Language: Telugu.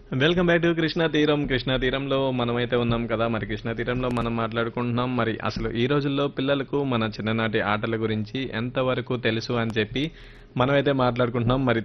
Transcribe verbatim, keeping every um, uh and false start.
వెల్కమ్ బ్యాక్ టు కృష్ణా తీరం. కృష్ణా తీరంలో మనమైతే ఉన్నాం కదా. మరి కృష్ణా తీరంలో మనం మాట్లాడుకుంటున్నాం. మరి అసలు ఈ రోజుల్లో పిల్లలకు మన చిన్ననాటి ఆటల గురించి ఎంతవరకు తెలుసు అని చెప్పి మనమైతే మాట్లాడుకుంటున్నాం. మరి